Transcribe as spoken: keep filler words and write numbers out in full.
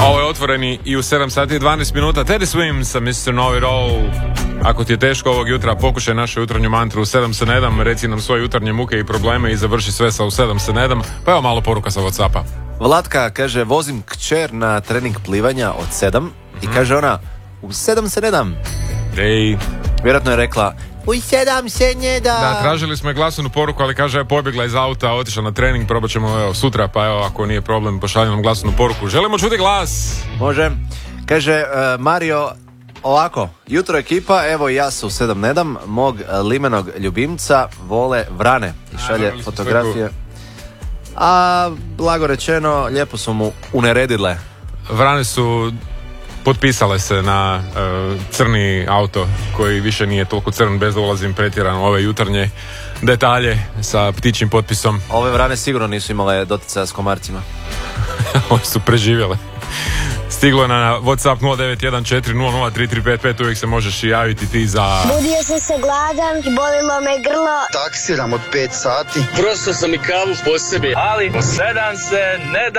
Ovo je otvoreni i u sedam sati i dvanaest minuta. Teddy Swims sa mister Know It All. Ako ti je teško ovog jutra, pokušaj našu jutarnju mantru u sedam se ne dam, reci nam svoje jutarnje muke i probleme i završi sve sa u sedam se ne dam. Pa evo malo poruka sa WhatsAppa. Vlatka kaže, vozim kćer na trening plivanja od sedam mm-hmm. i kaže ona, u sedam se ne dam. Ej. Vjerojatno je rekla, u sedam se ne dam. Da, tražili smo je glasovnu poruku, ali kaže, je pobjegla iz auta, otišla na trening, probat ćemo evo, sutra, pa evo, ako nije problem, pošaljem nam glasovnu poruku. Želimo čuti glas. Može. Kaže, uh, Mario, ovako, jutro ekipa, evo i ja se u sedam ne dam, mog limenog ljubimca vole vrane i šalje A, fotografije. A, blago rečeno, lijepo su mu uneredile. Vrane su potpisale se na uh, crni auto koji više nije toliko crn, bez da ulazim pretjerano ove jutarnje detalje sa ptičjim potpisom. Ove vrane sigurno nisu imale doticaja s komarcima. Ove su preživjele. Stiglo je na WhatsApp nula devet jedan četiri nula nula tri tri pet pet, uvijek se možeš i javiti ti za... Budio sam se gladan i bolilo me grlo. Taksiram od pet sati. Prosto sam i kavu po sebi, ali u sedam se ne da.